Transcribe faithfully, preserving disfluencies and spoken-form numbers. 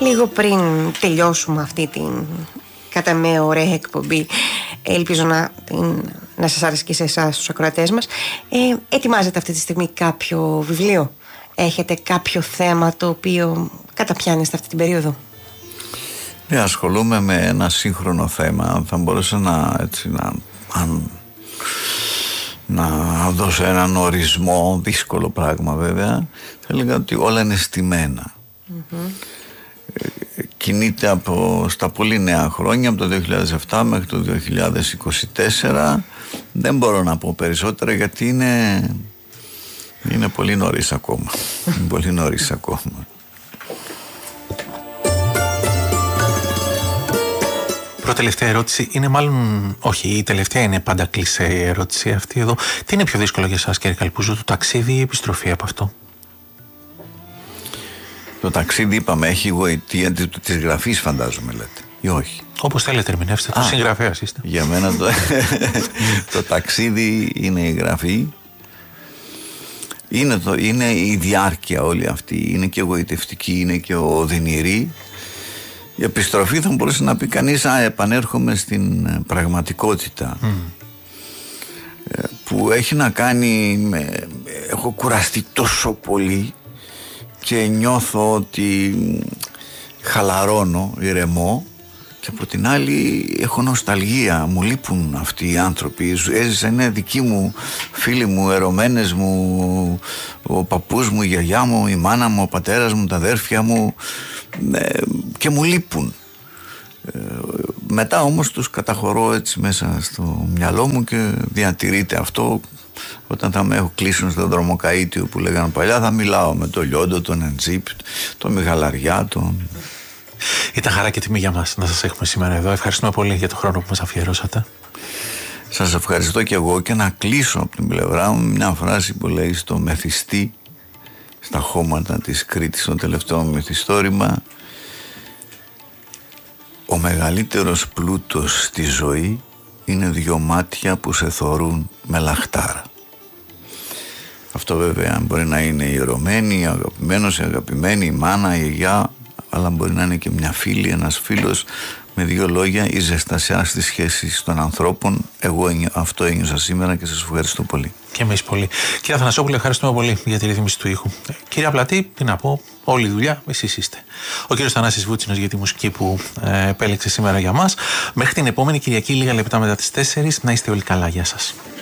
λίγο πριν τελειώσουμε αυτή την κατά με ωραία εκπομπή, ελπίζω να, να σας άρεσε και σε εσάς τους ακροατές μας, ε, ετοιμάζετε αυτή τη στιγμή κάποιο βιβλίο? Έχετε κάποιο θέμα το οποίο καταπιάνεστε αυτή την περίοδο? Ναι, ασχολούμαι με ένα σύγχρονο θέμα. Θα μπορούσα να, έτσι, να, αν, να δώσω έναν ορισμό, δύσκολο πράγμα βέβαια. Θα έλεγα ότι όλα είναι στημένα. Mm-hmm. ε, Κινείται από, στα πολύ νέα χρόνια, από το δύο χιλιάδες επτά μέχρι το δύο χιλιάδες είκοσι τέσσερα. Δεν μπορώ να πω περισσότερα γιατί είναι, είναι πολύ νωρίς ακόμα. Είναι πολύ νωρίς ακόμα. Προτελευταία ερώτηση, είναι μάλλον, όχι, η τελευταία είναι πάντα κλεισέ η ερώτηση αυτή εδώ. Τι είναι πιο δύσκολο για εσάς, κύριε Καλπούζο, το ταξίδι ή η επιστροφή από αυτό? Το ταξίδι, είπαμε, έχει γοητεία της γραφής, φαντάζομαι, λέτε, ή όχι? Όπως θέλετε, ερμηνεύστε, το συγγραφέας είστε. Για μένα το, το ταξίδι είναι η γραφή. Είναι, το, είναι η διάρκεια όλη αυτή. Είναι και γοητευτική, είναι και οδυνηρή. Η επιστροφή θα μπορούσε να πει κανείς, α, επανέρχομαι στην πραγματικότητα. Mm. Που έχει να κάνει με, έχω κουραστεί τόσο πολύ και νιώθω ότι χαλαρώνω, ηρεμώ, και από την άλλη έχω νοσταλγία, μου λείπουν αυτοί οι άνθρωποι. Έζησα, είναι δικοί μου φίλοι μου, ερωμένες μου, ο παππούς μου, η γιαγιά μου, η μάνα μου, ο πατέρας μου, τα αδέρφια μου, και μου λείπουν. Μετά όμως τους καταχωρώ έτσι μέσα στο μυαλό μου και διατηρείται αυτό. Όταν θα με έχω κλείσουν στο δρομοκαΐτιο που λέγανε παλιά, θα μιλάω με τον Λιόντο, τον Εντζίπ, τον Μιγαλαριά, τον... Ήταν χαρά και τιμή για μας να σας έχουμε σήμερα εδώ. Ευχαριστούμε πολύ για τον χρόνο που μας αφιερώσατε. Σας ευχαριστώ και εγώ, και να κλείσω από την πλευρά μου μια φράση που λέει στο Μεθιστή, στα χώματα της Κρήτης, στο τελευταίο μυθιστόρημα: ο μεγαλύτερος πλούτος στη ζωή είναι δυο μάτια που σε θωρούν με λαχτάρα. Αυτό βέβαια μπορεί να είναι η ερωμένη, η αγαπημένος, η αγαπημένη, η μάνα, η γιαγιά, αλλά μπορεί να είναι και μια φίλη, ένας φίλος. Με δύο λόγια, η ζεστασιά στις σχέσεις των ανθρώπων. Εγώ αυτό ένιωσα σήμερα και σας ευχαριστώ πολύ. Και εμείς πολύ. Κύριε Αθανασόπουλε, ευχαριστούμε πολύ για τη ρύθμιση του ήχου. Κύριε Πλατή, τι να πω, όλη η δουλειά εσείς είστε. Ο κύριος Θανάσης Βούτσινος για τη μουσική που ε, επέλεξε σήμερα για μας. Μέχρι την επόμενη Κυριακή, λίγα λεπτά μετά τις τέσσερις, να είστε όλοι καλά. Γεια σας.